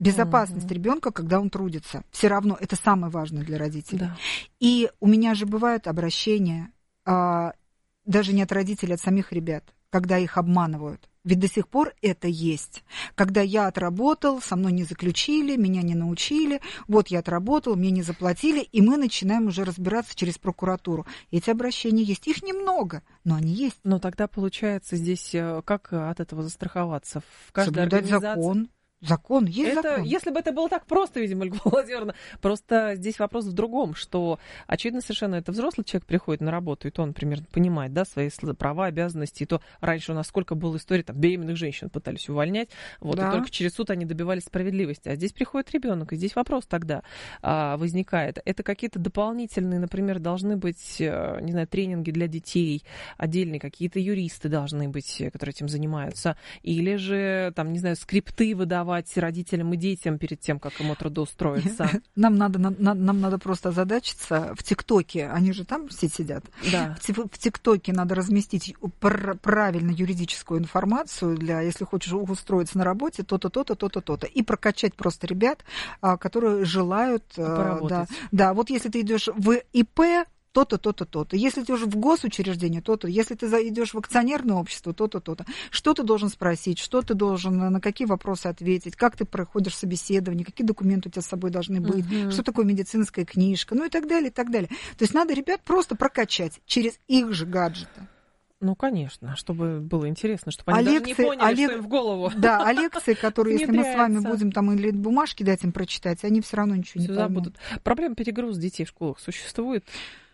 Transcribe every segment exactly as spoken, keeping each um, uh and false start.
Безопасность угу. ребенка, когда он трудится. Все равно это самое важное для родителей. Да. И у меня же бывают обращения, а, даже не от родителей, а от самих ребят, когда их обманывают. Ведь до сих пор это есть. Когда я отработал, со мной не заключили, меня не научили, вот я отработал, мне не заплатили, и мы начинаем уже разбираться через прокуратуру. Эти обращения есть. Их немного, но они есть. Но тогда, получается, здесь как от этого застраховаться? В каждой Соблюдать организации... закон. Закон, есть это, закон. Если бы это было так просто, видимо, Ольга Владимировна, просто здесь вопрос в другом, что, очевидно, совершенно это взрослый человек приходит на работу, и то он примерно понимает, да, свои права, обязанности, и то раньше у нас сколько было историй, там, беременных женщин пытались увольнять, вот, да. и только через суд они добивались справедливости. А здесь приходит ребенок, и здесь вопрос тогда а, возникает. Это какие-то дополнительные, например, должны быть, не знаю, тренинги для детей, отдельные какие-то юристы должны быть, которые этим занимаются, или же, там, не знаю, скрипты выдавать родителям и детям перед тем, как ему трудоустроиться. Нам надо, нам, нам надо просто озадачиться в ТикТоке, они же там все сидят. Да. В, в ТикТоке надо разместить пр- правильно юридическую информацию для, если хочешь устроиться на работе, то-то, то-то, то-то, то-то. И прокачать просто ребят, которые желают... Поработать. Да, да, вот если ты идешь в ИП, то-то, то-то, то-то. Если ты уже в госучреждение, то-то. Если ты идешь в акционерное общество, то-то, то-то. Что ты должен спросить, что ты должен, на какие вопросы ответить, как ты проходишь собеседование, какие документы у тебя с собой должны быть, uh-huh. что такое медицинская книжка, ну и так далее, и так далее. То есть надо ребят просто прокачать через их же гаджеты. Ну, конечно, чтобы было интересно, чтобы они а даже лекции, не поняли, а лек... что им в голову. Да, а лекции, которые, если мы с вами будем там или бумажки дать им прочитать, они все равно ничего Все не поймут. забудут. Проблема перегруза детей в школах существует?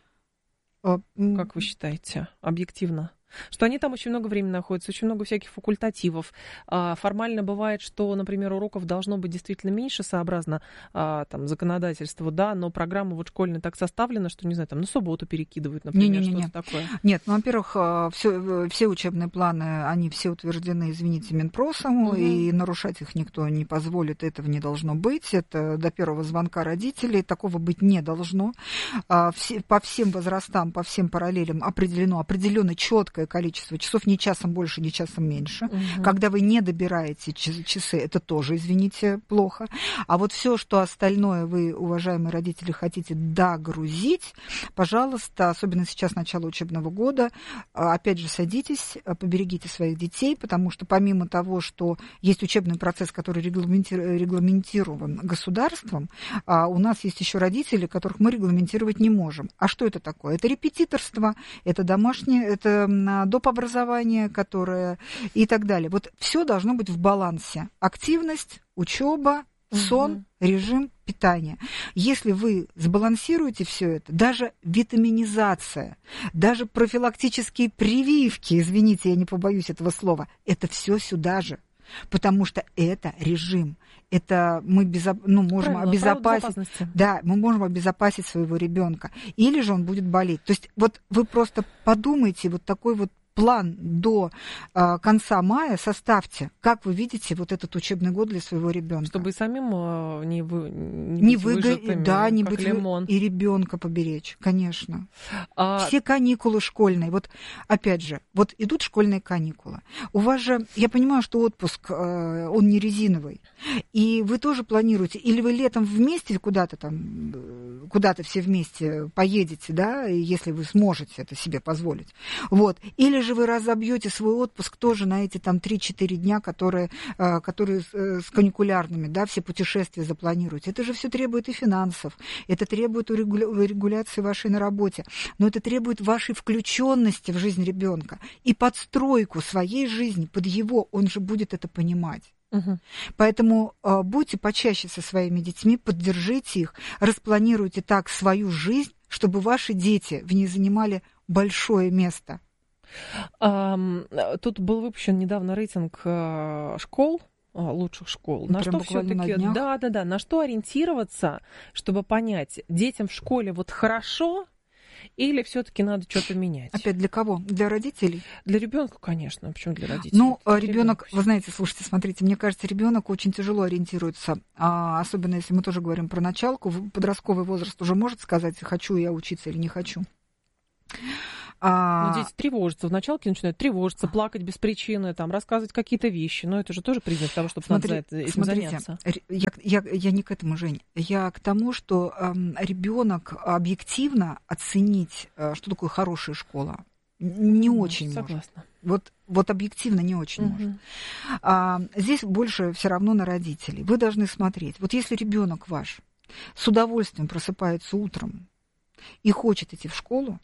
Как вы считаете, объективно? Что они там очень много времени находятся, очень много всяких факультативов. А, формально бывает, что, например, уроков должно быть действительно меньше, сообразно а, там, законодательству, да, но программа вот школьная так составлена, что, не знаю, там на субботу перекидывают, например, Не-не-не-не. что-то такое. Нет, ну, во-первых, все, все учебные планы, они все утверждены, извините, Минпросом, угу. и нарушать их никто не позволит, этого не должно быть. Это до первого звонка родителей, такого быть не должно. А, все, по всем возрастам, по всем параллелям определено, определенно четко количество часов, ни часом больше, ни часом меньше. Угу. Когда вы не добираете часы, это тоже, извините, плохо. А вот все, что остальное вы, уважаемые родители, хотите догрузить, пожалуйста, особенно сейчас начало учебного года, опять же, садитесь, поберегите своих детей, потому что помимо того, что есть учебный процесс, который регламентирован государством, у нас есть еще родители, которых мы регламентировать не можем. А что это такое? Это репетиторство, это домашнее, это доп. Образование, которое и так далее. Вот все должно быть в балансе. Активность, учеба, сон, угу. режим питания. Если вы сбалансируете все это, даже витаминизация, даже профилактические прививки, извините, я не побоюсь этого слова, это все сюда же. Потому что это режим. Это мы безо... ну, можем правило, обезопасить. Да, мы можем обезопасить своего ребенка. Или же он будет болеть. То есть вот вы просто подумайте, вот такой вот план до а, конца мая составьте, как вы видите вот этот учебный год для своего ребенка. Чтобы и самим а, не, вы, не, не быть выго... выжатыми, да, не как быть лимон. И ребенка поберечь, конечно. А... Все каникулы школьные. Вот опять же, вот идут школьные каникулы. У вас же, я понимаю, что отпуск, он не резиновый. И вы тоже планируете, или вы летом вместе куда-то там, куда-то все вместе поедете, да, если вы сможете это себе позволить. Вот. Или же вы разобьете свой отпуск тоже на эти там три-четыре дня, которые, которые с каникулярными, да, все путешествия запланируете. Это же все требует и финансов, это требует регуляции вашей на работе, но это требует вашей включенности в жизнь ребенка и подстройку своей жизни под его, он же будет это понимать. Угу. Поэтому э, будьте почаще со своими детьми, поддержите их, распланируйте так свою жизнь, чтобы ваши дети в ней занимали большое место. Тут был выпущен недавно рейтинг школ, лучших школ. Ну, на что все-таки, да, да, да, на что ориентироваться, чтобы понять, детям в школе вот хорошо, или все-таки надо что-то менять? Опять для кого? Для родителей? Для ребенка, конечно. Почему для родителей? Ну, ребенок, вы знаете, слушайте, смотрите, мне кажется, ребенок очень тяжело ориентируется, а, особенно если мы тоже говорим про началку, подростковый возраст уже может сказать, хочу я учиться или не хочу. А... Ну, дети тревожатся. В началке начинают тревожиться, плакать без причины, там, рассказывать какие-то вещи. Но это же тоже признак того, чтобы Смотри, надо этим смотрите, заняться. Я, я, я не к этому, Жень. Я к тому, что э, ребенок объективно оценить, э, что такое хорошая школа, не ну, очень согласна. может. Вот, вот объективно не очень угу. может. А, здесь больше все равно на родителей. Вы должны смотреть. Вот если ребенок ваш с удовольствием просыпается утром и хочет идти в школу,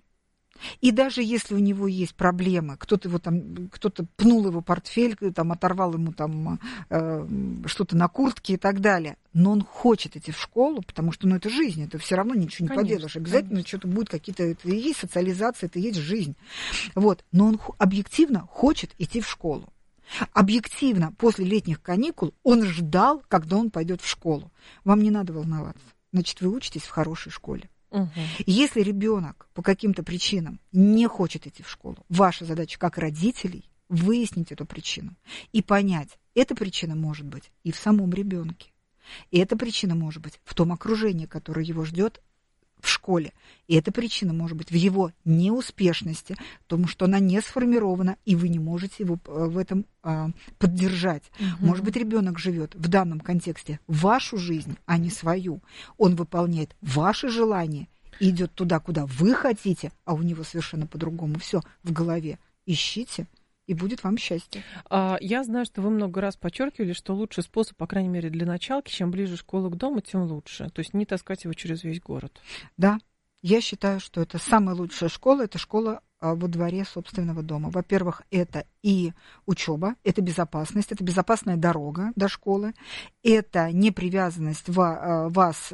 и даже если у него есть проблемы, кто-то его там, кто-то пнул его портфель, там, оторвал ему там э, что-то на куртке и так далее, но он хочет идти в школу, потому что, ну, это жизнь, это все равно ничего не конечно, поделаешь. Обязательно конечно. Что-то будет, какие-то, это и есть социализация, это и есть жизнь. Вот, но он объективно хочет идти в школу. Объективно, после летних каникул он ждал, когда он пойдет в школу. Вам не надо волноваться. Значит, вы учитесь в хорошей школе. Угу. Если ребенок по каким-то причинам не хочет идти в школу, ваша задача как родителей выяснить эту причину и понять, эта причина может быть и в самом ребенке, и эта причина может быть в том окружении, которое его ждет в школе, и эта причина может быть в его неуспешности, потому что она не сформирована, и вы не можете его в этом а, поддержать. Угу. Может быть, ребенок живет в данном контексте вашу жизнь, а не свою. Он выполняет ваши желания и идет туда, куда вы хотите, а у него совершенно по-другому все в голове. Ищите, и будет вам счастье. Я знаю, что вы много раз подчеркивали, что лучший способ, по крайней мере, для началки, чем ближе школа к дому, тем лучше. То есть не таскать его через весь город. Да, я считаю, что это самая лучшая школа, это школа во дворе собственного дома. Во-первых, это и учеба, это безопасность, это безопасная дорога до школы, это не привязанность вас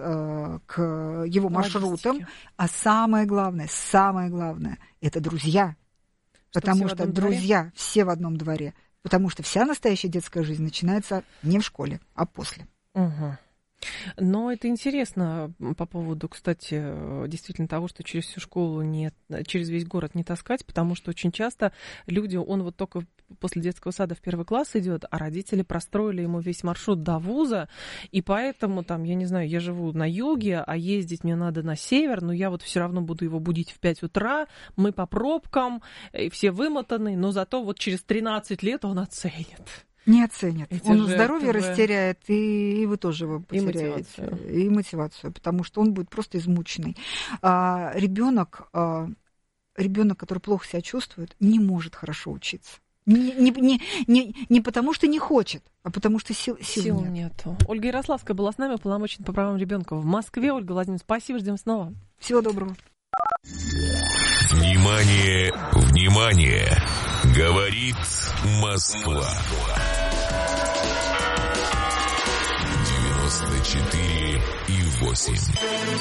к его маршрутам, а самое главное, самое главное, это друзья. Что потому что друзья дворе? Все в одном дворе. Потому что вся настоящая детская жизнь начинается не в школе, а после. Угу. Но это интересно по поводу, кстати, действительно того, что через всю школу, не, через весь город не таскать, потому что очень часто люди, он вот только после детского сада в первый класс идет, а родители простроили ему весь маршрут до вуза, и поэтому там, я не знаю, я живу на юге, а ездить мне надо на север, но я вот все равно буду его будить в пять утра, мы по пробкам, и все вымотаны, но зато вот через тринадцать лет он оценит. Не оценит. Эти он здоровье жертвы... растеряет, и, и вы тоже его потеряете. И мотивацию. И мотивацию, потому что он будет просто измученный. А, ребенок, а, ребенок, который плохо себя чувствует, не может хорошо учиться. Не, не, не, не, не потому, что не хочет, а потому что сил, сил, сил нет. нету. Ольга Ярославская была с нами, уполномоченная по правам ребенка в Москве. Ольга Владимировна, спасибо, ждем снова. Всего доброго. Внимание, внимание! Говорит Москва. девяносто четыре и восемь.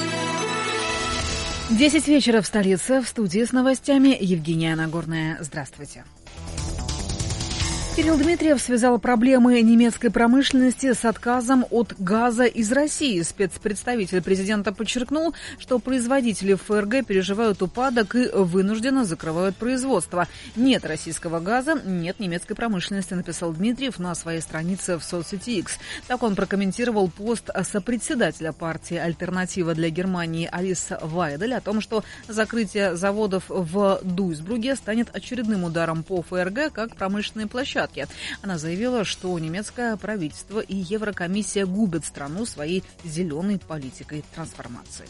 Десять вечера в столице. В студии с новостями Евгения Нагорная. Здравствуйте. Кирилл Дмитриев связал проблемы немецкой промышленности с отказом от газа из России. Спецпредставитель президента подчеркнул, что производители ФРГ переживают упадок и вынужденно закрывают производство. Нет российского газа, нет немецкой промышленности, написал Дмитриев на своей странице в соцсети X. Так он прокомментировал пост сопредседателя партии «Альтернатива для Германии» Алиса Вайдель о том, что закрытие заводов в Дуйсбурге станет очередным ударом по ФРГ как промышленной площадке. Она заявила, что немецкое правительство и Еврокомиссия губят страну своей зеленой политикой трансформации.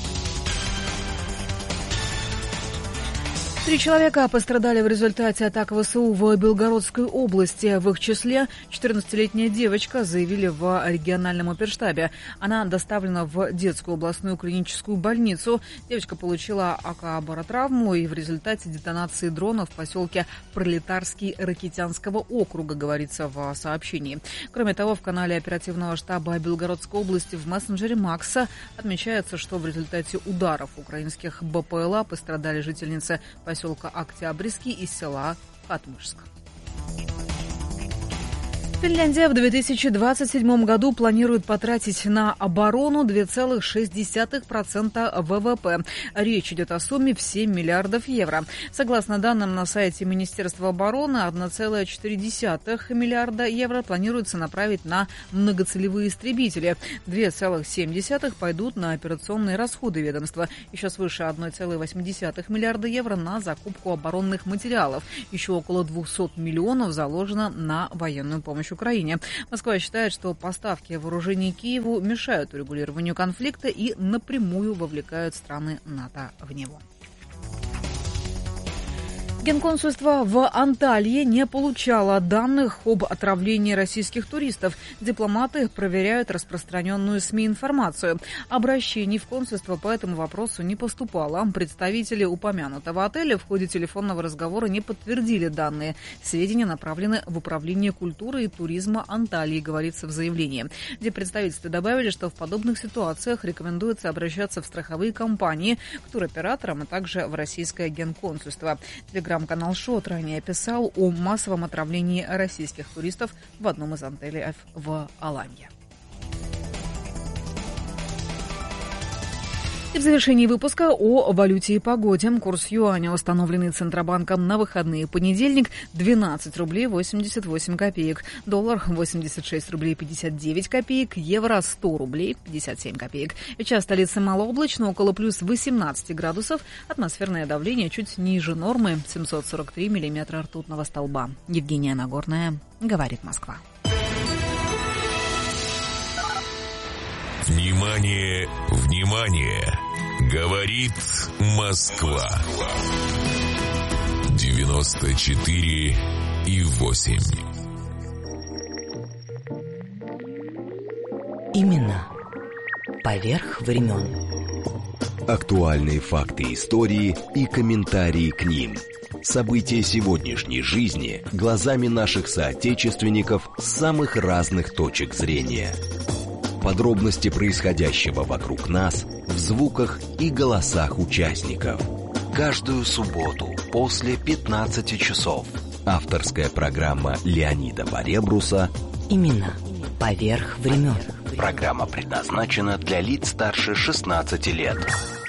Три человека пострадали в результате атак ВСУ в Белгородской области. В их числе четырнадцатилетняя девочка, заявили в региональном оперштабе. Она доставлена в детскую областную клиническую больницу. Девочка получила акобаротравму и в результате детонации дрона в поселке Пролетарский Ракитянского округа, говорится в сообщении. Кроме того, в канале оперативного штаба Белгородской области в мессенджере Макса отмечается, что в результате ударов украинских БПЛА пострадали жительницы поселка Октябрьский из села Хатмышск. Финляндия в две тысячи двадцать седьмом году планирует потратить на оборону два целых шесть десятых процента ВВП. Речь идет о сумме в семь миллиардов евро. Согласно данным на сайте Министерства обороны, один целых четыре десятых миллиарда евро планируется направить на многоцелевые истребители. два целых семь десятых пойдут на операционные расходы ведомства. Еще свыше один целых восемь десятых миллиарда евро на закупку оборонных материалов. Еще около двести миллионов заложено на военную помощь Украине. Москва считает, что поставки вооружений Киеву мешают урегулированию конфликта и напрямую вовлекают страны НАТО в него. Генконсульство в Анталии не получало данных об отравлении российских туристов. Дипломаты проверяют распространенную СМИ информацию. Обращений в консульство по этому вопросу не поступало. Представители упомянутого отеля в ходе телефонного разговора не подтвердили данные. Сведения направлены в Управление культуры и туризма Анталии, говорится в заявлении. Где представительства добавили, что в подобных ситуациях рекомендуется обращаться в страховые компании, к туроператорам, а также в российское генконсульство. Телеграм-канал ШОТ ранее писал о массовом отравлении российских туристов в одном из отелей в Аланье. И в завершении выпуска о валюте и погоде. Курс юаня, установленный Центробанком на выходные понедельник, двенадцать рублей восемьдесят восемь копеек. Доллар восемьдесят шесть рублей пятьдесят девять копеек. Евро сто рублей пятьдесят семь копеек. Сейчас столица малооблачно, около плюс восемнадцать градусов. Атмосферное давление чуть ниже нормы, семьсот сорок три миллиметра ртутного столба. Евгения Нагорная, говорит Москва. Внимание, внимание! Говорит Москва. девяносто четыре и восемь. Именно поверх времен. Актуальные факты истории и комментарии к ним. События сегодняшней жизни глазами наших соотечественников с самых разных точек зрения. Подробности происходящего вокруг нас в звуках и голосах участников. Каждую субботу после пятнадцати часов. Авторская программа Леонида Поребруса Именно поверх времен. Программа предназначена для лиц старше шестнадцати лет.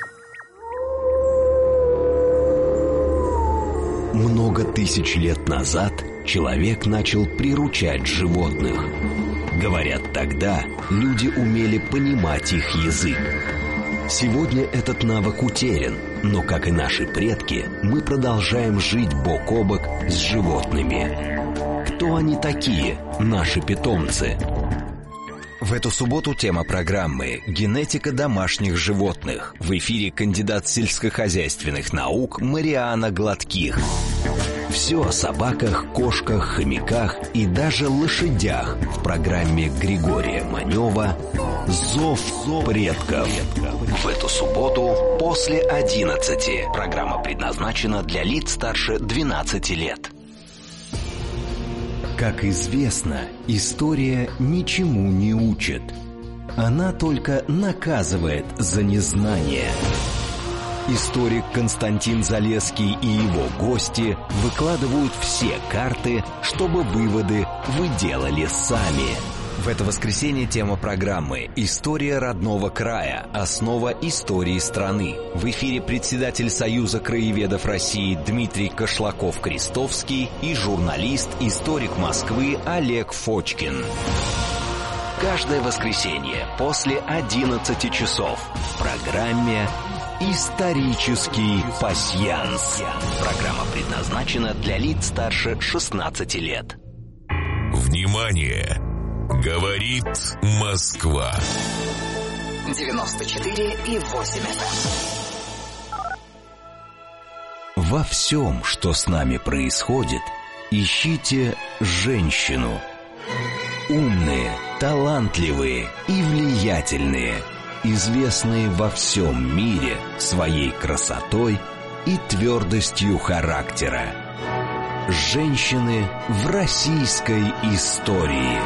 Много тысяч лет назад человек начал приручать животных. Говорят, тогда люди умели понимать их язык. Сегодня этот навык утерян, но, как и наши предки, мы продолжаем жить бок о бок с животными. Кто они такие, наши питомцы? В эту субботу тема программы «Генетика домашних животных». В эфире кандидат сельскохозяйственных наук Мариана Гладких. Все о собаках, кошках, хомяках и даже лошадях в программе Григория Манева «Зов предков». В эту субботу после одиннадцати. Программа предназначена для лиц старше двенадцати лет. Как известно, история ничему не учит. Она только наказывает за незнание. Историк Константин Залесский и его гости выкладывают все карты, чтобы выводы вы делали сами. В это воскресенье тема программы «История родного края. Основа истории страны». В эфире председатель Союза краеведов России Дмитрий Кошлаков-Крестовский и журналист, историк Москвы Олег Фочкин. Каждое воскресенье после одиннадцати часов в программе «Исторический пасьянс». Программа предназначена для лиц старше шестнадцати лет. Внимание! Говорит Москва. девяносто четыре и восемь эф эм. Во всем, что с нами происходит, ищите женщину. Умные, талантливые и влиятельные, известные во всем мире своей красотой и твердостью характера. Женщины в российской истории.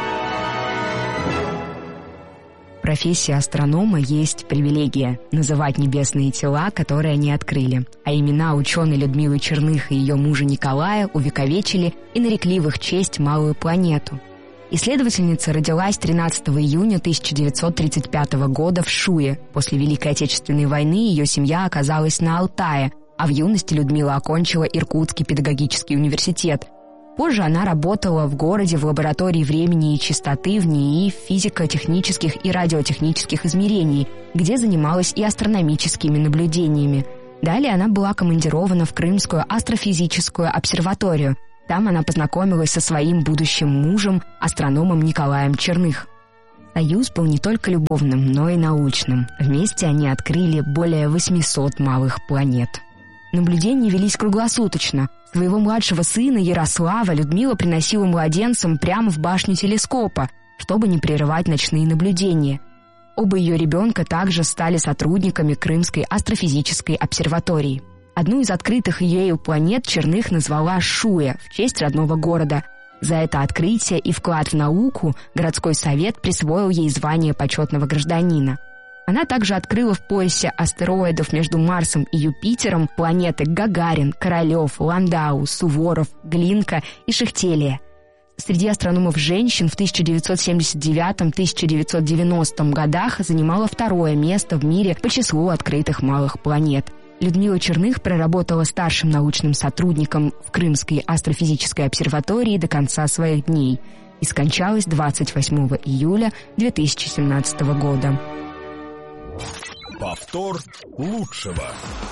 Профессия астронома есть привилегия – называть небесные тела, которые они открыли. А имена ученой Людмилы Черных и ее мужа Николая увековечили и нарекли в их честь малую планету. Исследовательница родилась тринадцатого июня тысяча девятьсот тридцать пятого года в Шуе. После Великой Отечественной войны ее семья оказалась на Алтае, а в юности Людмила окончила Иркутский педагогический университет. Позже она работала в городе в лаборатории времени и частоты в НИИ физико-технических и радиотехнических измерений, где занималась и астрономическими наблюдениями. Далее она была командирована в Крымскую астрофизическую обсерваторию. Там она познакомилась со своим будущим мужем, астрономом Николаем Черных. Союз был не только любовным, но и научным. Вместе они открыли более восьмисот малых планет. Наблюдения велись круглосуточно. Своего младшего сына Ярослава Людмила приносила младенцам прямо в башню телескопа, чтобы не прерывать ночные наблюдения. Оба ее ребенка также стали сотрудниками Крымской астрофизической обсерватории. Одну из открытых ею планет Черных назвала Шуя в честь родного города. За это открытие и вклад в науку городской совет присвоил ей звание почетного гражданина. Она также открыла в поясе астероидов между Марсом и Юпитером планеты Гагарин, Королев, Ландау, Суворов, Глинка и Шехтелия. Среди астрономов-женщин в тысяча девятьсот семьдесят девятом — тысяча девятьсот девяностом годах занимала второе место в мире по числу открытых малых планет. Людмила Черных проработала старшим научным сотрудником в Крымской астрофизической обсерватории до конца своих дней и скончалась двадцать восьмого июля две тысячи семнадцатого года. Повтор лучшего.